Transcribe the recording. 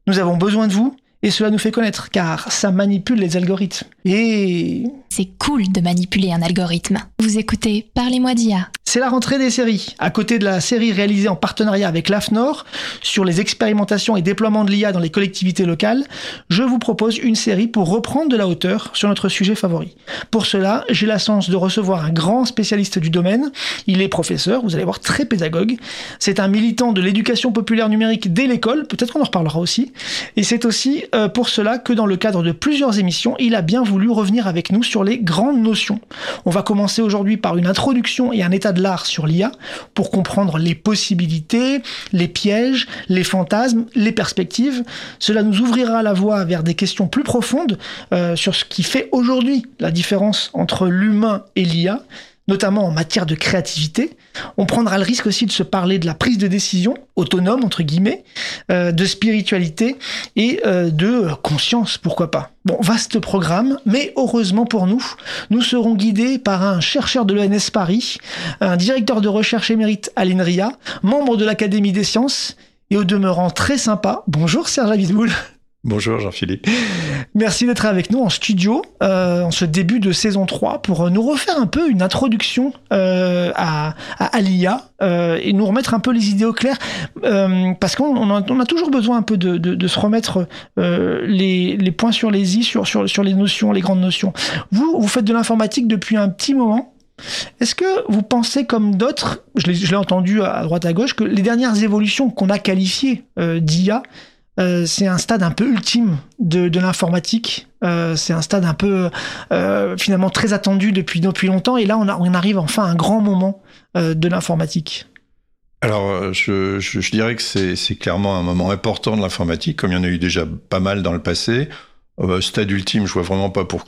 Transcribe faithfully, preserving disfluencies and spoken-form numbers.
Nous avons besoin de vous et cela nous fait connaître car ça manipule les algorithmes. Et... c'est cool de manipuler un algorithme. Vous écoutez Parlez-moi d'I A. C'est la rentrée des séries. À côté de la série réalisée en partenariat avec l'A F N O R sur les expérimentations et déploiements de l'I A dans les collectivités locales, je vous propose une série pour reprendre de la hauteur sur notre sujet favori. Pour cela, j'ai la chance de recevoir un grand spécialiste du domaine. Il est professeur, vous allez voir, très pédagogue. C'est un militant de l'éducation populaire numérique dès l'école, peut-être qu'on en reparlera aussi. Et c'est aussi euh, pour cela que dans le cadre de plusieurs émissions, il a bien voulu revenir avec nous sur les grandes notions. On va commencer aujourd'hui par une introduction et un état de l'art sur l'I A pour comprendre les possibilités, les pièges, les fantasmes, les perspectives. Cela nous ouvrira la voie vers des questions plus profondes euh, sur ce qui fait aujourd'hui la différence entre l'humain et l'I A, notamment en matière de créativité. On prendra le risque aussi de se parler de la prise de décision autonome, entre guillemets, euh, de spiritualité et euh, de conscience, pourquoi pas. Bon, vaste programme, mais heureusement pour nous, nous serons guidés par un chercheur de l'E N S Paris, un directeur de recherche émérite à l'I N R I A, membre de l'Académie des sciences, et au demeurant très sympa. Bonjour Serge Abitboul. Bonjour Jean-Philippe. Merci d'être avec nous en studio, euh, en ce début de saison trois, pour nous refaire un peu une introduction euh, à, à, à l'I A euh, et nous remettre un peu les idées au clair, euh, parce qu'on on a, on a toujours besoin un peu de, de, de se remettre euh, les, les points sur les i, sur, sur, sur les notions, les grandes notions. Vous, vous faites de l'informatique depuis un petit moment. Est-ce que vous pensez comme d'autres, je l'ai, je l'ai entendu à droite à gauche, que les dernières évolutions qu'on a qualifiées euh, d'I A, Euh, c'est un stade un peu ultime de, de l'informatique. Euh, c'est un stade un peu euh, finalement très attendu depuis, depuis longtemps. Et là, on, a, on arrive enfin à un grand moment euh, de l'informatique. Alors, je, je, je dirais que c'est, c'est clairement un moment important de l'informatique, comme il y en a eu déjà pas mal dans le passé. Euh, stade ultime, je vois vraiment pas pour,